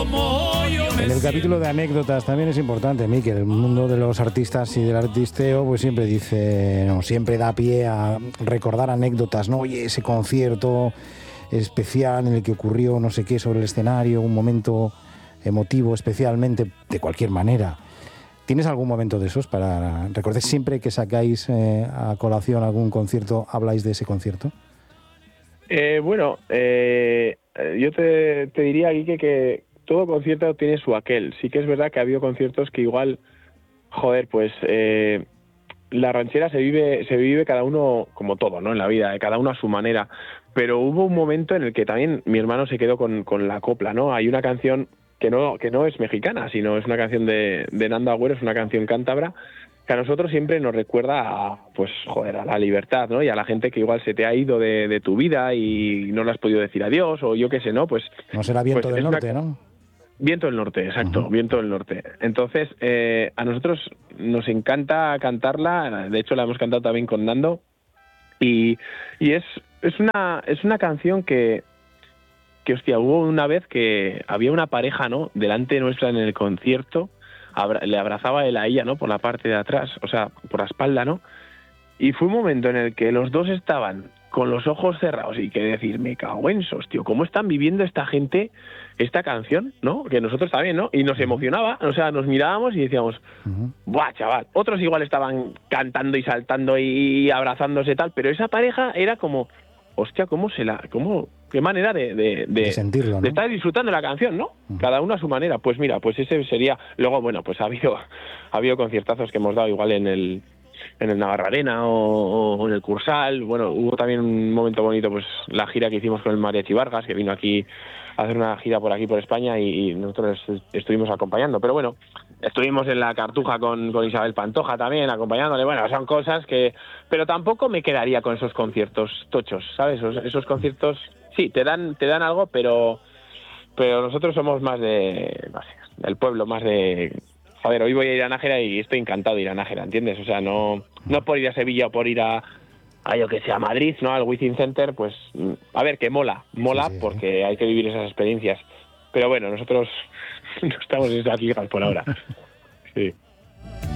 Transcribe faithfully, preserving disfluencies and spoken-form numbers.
En el capítulo de anécdotas también es importante, Mikel, el mundo de los artistas y del artisteo pues siempre dice, no, siempre da pie a recordar anécdotas, ¿no? Oye, ese concierto especial en el que ocurrió no sé qué sobre el escenario, un momento emotivo especialmente, de cualquier manera. ¿Tienes algún momento de esos para recordar? Siempre que sacáis eh, a colación algún concierto, habláis de ese concierto? Eh, bueno, eh, yo te, te diría, Quique, que todo concierto tiene su aquel. Sí que es verdad que ha habido conciertos que igual, joder, pues eh, la ranchera se vive se vive cada uno como todo, ¿no? En la vida, cada uno a su manera. Pero hubo un momento en el que también mi hermano se quedó con, con la copla, ¿no? Hay una canción que no que no es mexicana, sino es una canción de, de Nando Agüero, es una canción cántabra, que a nosotros siempre nos recuerda a, pues, joder, a la libertad, ¿no? Y a la gente que igual se te ha ido de, de tu vida y no le has podido decir adiós, o yo qué sé, ¿no? Pues no será Viento pues del una... Norte, ¿no? Viento del Norte, exacto, Uh-huh. Viento del Norte. Entonces, eh, a nosotros nos encanta cantarla, de hecho la hemos cantado también con Nando, y, y es, es, una, es una canción que, que, hostia, hubo una vez que había una pareja, ¿no?, delante nuestra en el concierto, abra, le abrazaba él a ella, ¿no?, por la parte de atrás, o sea, por la espalda, ¿no?, y fue un momento en el que los dos estaban con los ojos cerrados y que decir, me cago en sos, tío, ¿cómo están viviendo esta gente esta canción, ¿no? Que nosotros también, ¿no? Y nos emocionaba, o sea, nos mirábamos y decíamos, uh-huh. Buah, chaval. Otros igual estaban cantando y saltando y abrazándose y tal, pero esa pareja era como, hostia, ¿cómo se la, cómo, qué manera de, de, de, de sentirlo, ¿no? De estar disfrutando la canción, ¿no? Uh-huh. Cada uno a su manera. Pues mira, pues ese sería, luego, bueno, pues ha habido, ha habido conciertazos que hemos dado igual en el en el Navarra Arena o, o en el Cursal. Bueno, hubo también un momento bonito, pues la gira que hicimos con el Mariachi Vargas, que vino aquí a hacer una gira por aquí, por España, y, y nosotros estuvimos acompañando. Pero bueno, estuvimos en la Cartuja con, con Isabel Pantoja también, acompañándole. Bueno, son cosas que... Pero tampoco me quedaría con esos conciertos tochos, ¿sabes? Esos, esos conciertos, sí, te dan te dan algo, pero pero nosotros somos más de... No sé, del pueblo, más de... Joder, hoy voy a ir a Nájera y estoy encantado de ir a Nájera, ¿entiendes? O sea, no, no por ir a Sevilla o por ir a, a yo que sé, a Madrid, ¿no? Al Wizzing Center, pues, a ver, que mola, mola, sí, sí, porque sí. Hay que vivir esas experiencias. Pero bueno, nosotros no estamos en esas ligas por ahora. Sí.